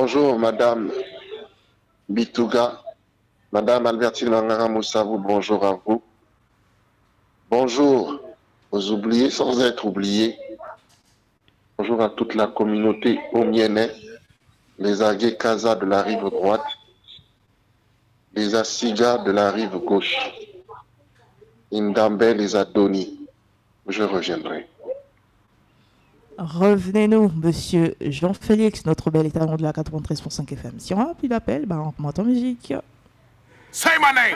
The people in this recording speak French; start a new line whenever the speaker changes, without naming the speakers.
bonjour, Madame Bitouga. Madame Albertine Mangara Moussavou, bonjour à vous. Bonjour aux oubliés sans être oubliés. Bonjour à toute la communauté omienne, les Agué Kaza de la rive droite, les Asiga de la rive gauche, Indambe, les Adoni. Je reviendrai.
Revenez-nous, monsieur Jean-Félix, notre bel étalon de la 93.5 FM. Si on a plus d'appel, on commence en musique.
Say my name!